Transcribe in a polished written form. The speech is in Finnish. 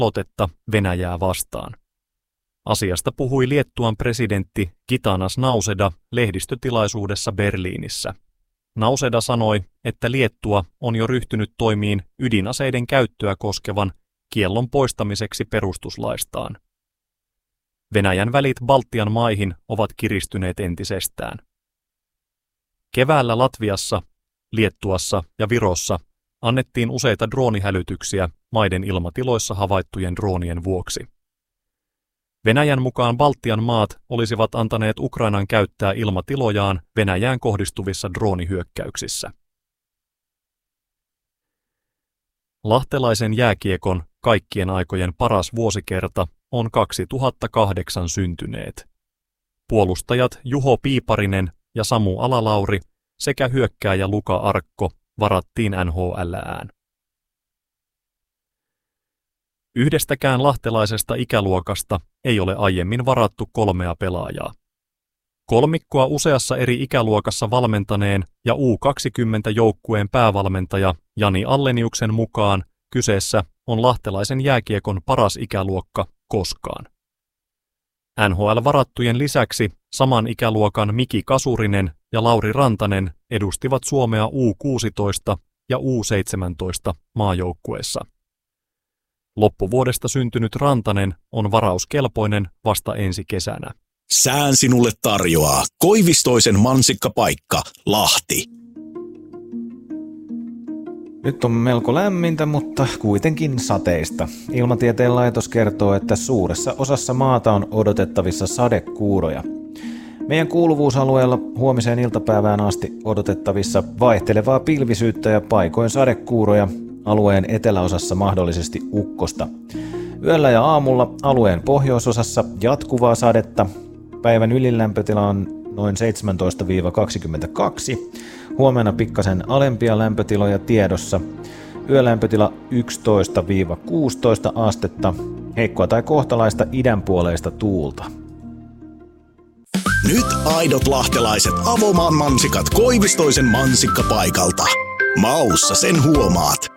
pelotetta Venäjää vastaan. Asiasta puhui Liettuan presidentti Gitanas Nausėda lehdistötilaisuudessa Berliinissä. Nausėda sanoi, että Liettua on jo ryhtynyt toimiin ydinaseiden käyttöä koskevan kiellon poistamiseksi perustuslaistaan. Venäjän välit Baltian maihin ovat kiristyneet entisestään. Keväällä Latviassa, Liettuassa ja Virossa annettiin useita droonihälytyksiä maiden ilmatiloissa havaittujen droonien vuoksi. Venäjän mukaan Baltian maat olisivat antaneet Ukrainan käyttää ilmatilojaan Venäjään kohdistuvissa droonihyökkäyksissä. Lahtelaisen jääkiekon kaikkien aikojen paras vuosikerta on 2008 syntyneet. Puolustajat Juho Piiparinen ja Samu Alalauri sekä hyökkääjä Luka Arkko varattiin NHL:ään. Yhdestäkään lahtelaisesta ikäluokasta ei ole aiemmin varattu 3 pelaajaa. Kolmikkoa useassa eri ikäluokassa valmentaneen ja U20-joukkueen päävalmentaja Jani Alleniuksen mukaan kyseessä on lahtelaisen jääkiekon paras ikäluokka koskaan. NHL-varattujen lisäksi saman ikäluokan Miki Kasurinen ja Lauri Rantanen edustivat Suomea U16 ja U17 maajoukkueessa. Loppuvuodesta syntynyt Rantanen on varauskelpoinen vasta ensi kesänä. Sään sinulle tarjoaa Koivistoisen mansikkapaikka, Lahti. Nyt on melko lämmintä, mutta kuitenkin sateista. Ilmatieteen laitos kertoo, että suuressa osassa maata on odotettavissa sadekuuroja. Meidän kuuluvuusalueella huomiseen iltapäivään asti odotettavissa vaihtelevaa pilvisyyttä ja paikoin sadekuuroja, alueen eteläosassa mahdollisesti ukkosta. Yöllä ja aamulla alueen pohjoisosassa jatkuvaa sadetta. Päivän ylilämpötila on noin 17-22. Huomenna pikkasen alempia lämpötiloja tiedossa. Yölämpötila 11-16 astetta. Heikkoa tai kohtalaista idänpuoleista tuulta. Nyt aidot lahtelaiset Avomaan mansikat Koivistoisen mansikkapaikalta. Maussa sen huomaat.